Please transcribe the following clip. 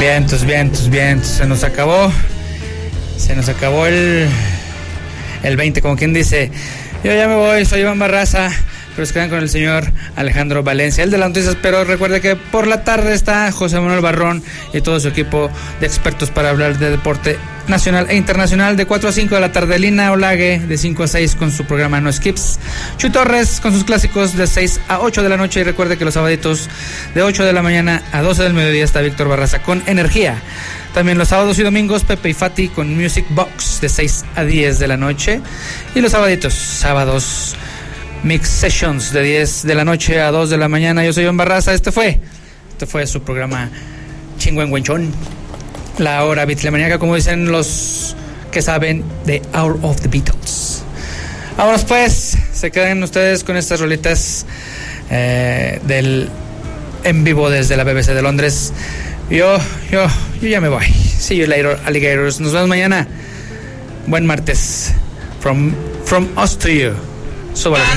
Vientos. Se nos acabó el 20, como quien dice. Yo ya me voy, soy Iván Barraza, pero se quedan con el señor Alejandro Valencia, el de las noticias. Pero recuerde que por la tarde está José Manuel Barrón y todo su equipo de expertos para hablar de deporte nacional e internacional, de 4 a 5 de la tarde. Lina Olague de 5 a 6 con su programa No Skips. Chuy Torres con sus clásicos de 6 a 8 de la noche. Y recuerde que los sabaditos de 8 de la mañana a 12 del mediodía está Víctor Barraza con Energía. También los sábados y domingos Pepe y Fati con Music Box de 6 a 10 de la noche. Y los sábados Mix Sessions de 10 de la noche a 2 de la mañana. Yo soy Iván Barraza. Este fue su programa Chingüengüenchón, la hora beatlemaníaca, como dicen los que saben, de Hour of the Beatles. Vámonos pues, se quedan ustedes con estas rolitas del en vivo desde la BBC de Londres. Yo ya me voy. See you later, alligators. Nos vemos mañana. Buen martes. From us to you. Súbale.